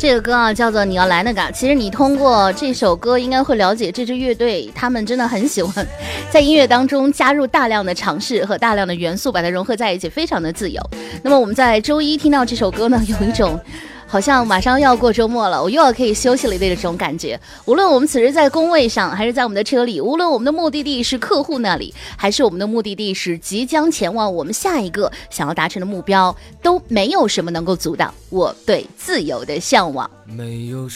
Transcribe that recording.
这个歌啊叫做你要来那个，其实你通过这首歌应该会了解这支乐队，他们真的很喜欢在音乐当中加入大量的尝试和大量的元素，把它融合在一起，非常的自由。那么我们在周一听到这首歌呢，有一种好像马上要过周末了，我又要可以休息了的这种感觉。无论我们此时在工位上，还是在我们的车里，无论我们的目的地是客户那里，还是我们的目的地是即将前往我们下一个想要达成的目标，都没有什么能够阻挡我对自由的向往。 没有